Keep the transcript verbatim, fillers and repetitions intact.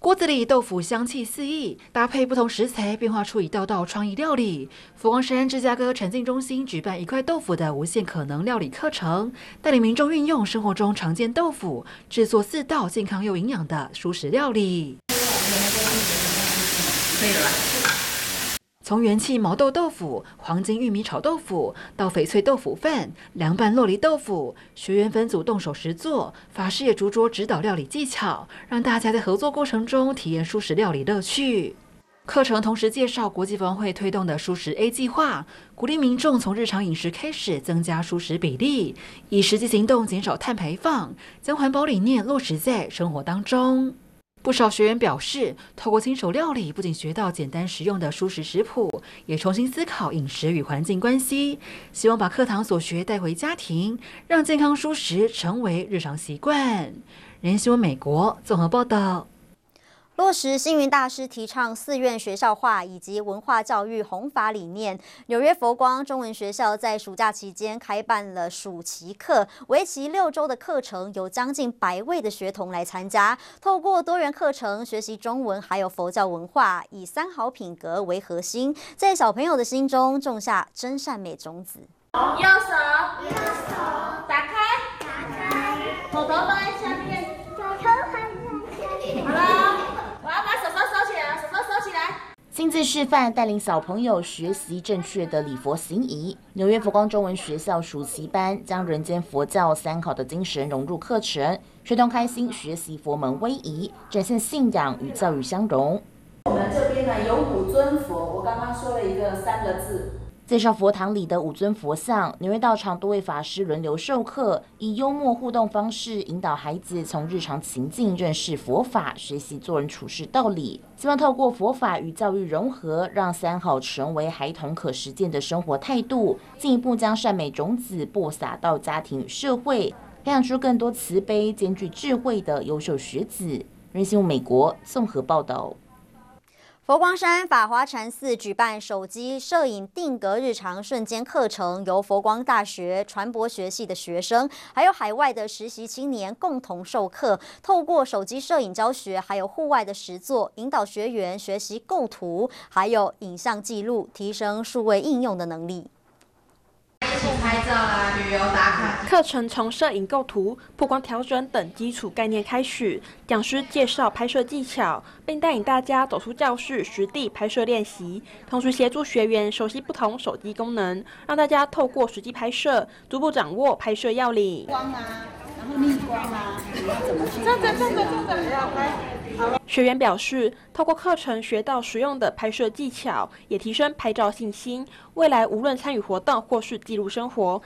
锅子里豆腐香气四溢，搭配不同食材，变化出一道道创意料理。佛光山芝加哥沉浸中心举办一块豆腐的无限可能料理课程，带领民众运用生活中常见豆腐，制作四道健康又营养的蔬食料理。可以了。从元气毛豆豆腐、黄金玉米炒豆腐到翡翠豆腐饭、凉拌酪梨豆腐，学员分组动手实做，法师也逐桌指导料理技巧，让大家在合作过程中体验蔬食料理乐趣。课程同时介绍国际佛光会推动的蔬食 A 计划，鼓励民众从日常饮食开始增加蔬食比例，以实际行动减少碳排放，将环保理念落实在生活当中。不少学员表示，透过亲手料理，不仅学到简单实用的蔬食食谱，也重新思考饮食与环境关系，希望把课堂所学带回家庭，让健康蔬食成为日常习惯。人间新闻美国综合报道。 落实星云大师提倡寺院学校化以及文化教育弘法理念，纽约佛光中文学校在暑假期间开办了暑期课，为期六周的课程，有将近百位的学童来参加。透过多元课程学习中文，还有佛教文化，以三好品格为核心，在小朋友的心中种下真善美种子。 右手，右手，打开，打开，头头放在下面，头头放在下面。好了。我要把手手收起来，手手收起来。 亲自示范，带领小朋友学习正确的礼佛行仪。纽约佛光中文学校暑期班将人间佛教三好的精神融入课程，学童开心学习佛门威仪，展现信仰与教育相融。 我们这边呢有五尊佛，我刚刚说了一个三个字。 介绍佛堂里的五尊佛像，纽约道场多位法师轮流授课，以幽默互动方式引导孩子从日常情境认识佛法，学习做人处事道理。希望透过佛法与教育融合，让三好成为孩童可实践的生活态度，进一步将善美种子播撒到家庭与社会，培养出更多慈悲兼具智慧的优秀学子。人新闻美国综合报道。 佛光山法华禅寺举办手机摄影定格日常瞬间课程，由佛光大学传播学系的学生，还有海外的实习青年共同授课，透过手机摄影教学，还有户外的实作，引导学员学习构图，还有影像记录，提升数位应用的能力。 拍照啦，旅游打卡。 课程从摄影构图、曝光调整等基础概念开始，讲师介绍拍摄技巧，并带领大家走出教室实地拍摄练习，同时协助学员熟悉不同手机功能，让大家透过实际拍摄，逐步掌握拍摄要领。 光啊，然后逆光啊，你要怎么去？ 这个这个这个要拍。 学员表示，透过课程学到实用的拍摄技巧，也提升拍照信心。未来无论参与活动或是记录生活，